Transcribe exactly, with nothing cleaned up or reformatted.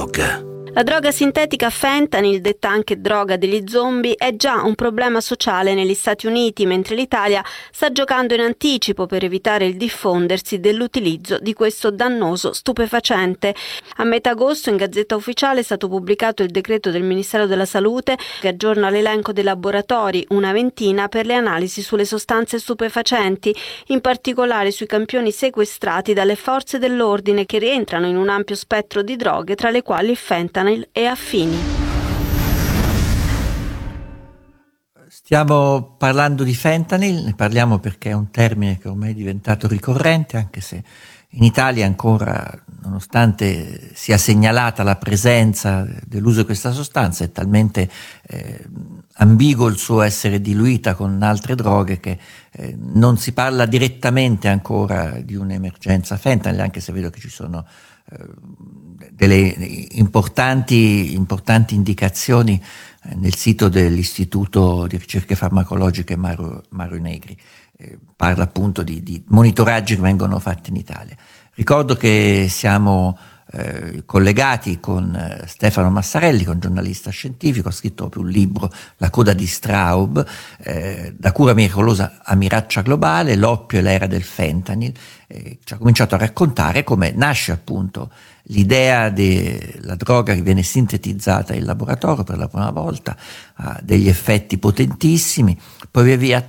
Dog. La droga sintetica fentanyl, detta anche droga degli zombie, è già un problema sociale negli Stati Uniti, mentre l'Italia sta giocando in anticipo per evitare il diffondersi dell'utilizzo di questo dannoso stupefacente. A metà agosto in Gazzetta Ufficiale è stato pubblicato il decreto del Ministero della Salute che aggiorna l'elenco dei laboratori, una ventina, per le analisi sulle sostanze stupefacenti, in particolare sui campioni sequestrati dalle forze dell'ordine che rientrano in un ampio spettro di droghe, tra le quali il fentanyl e affini. Stiamo parlando di fentanyl, ne parliamo perché è un termine che ormai è diventato ricorrente, anche se in Italia ancora, nonostante sia segnalata la presenza dell'uso di questa sostanza, è talmente eh, ambiguo il suo essere diluita con altre droghe che eh, non si parla direttamente ancora di un'emergenza fentanyl, anche se vedo che ci sono eh, delle importanti, importanti indicazioni eh, nel sito dell'Istituto di Ricerche Farmacologiche Mario, Mario Negri. Eh, parla appunto di, di monitoraggi che vengono fatti in Italia. Ricordo che siamo eh, collegati con eh, Stefano Massarelli, che è un giornalista scientifico, ha scritto proprio un libro, La coda di Straub, eh, da cura miracolosa a minaccia globale, l'oppio e l'era del fentanyl. Eh, ci ha cominciato a raccontare come nasce appunto l'idea della droga che viene sintetizzata in laboratorio per la prima volta, ha degli effetti potentissimi, poi via via